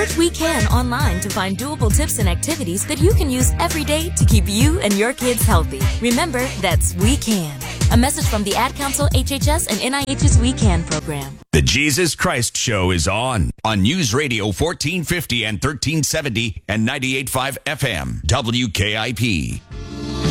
Search We Can online to find doable tips and activities that you can use every day to keep you and your kids healthy. Remember, that's We Can. A message from the Ad Council, HHS, and NIH's We Can program. The Jesus Christ Show is on News Radio 1450 and 1370 and 98.5 FM, WKIP.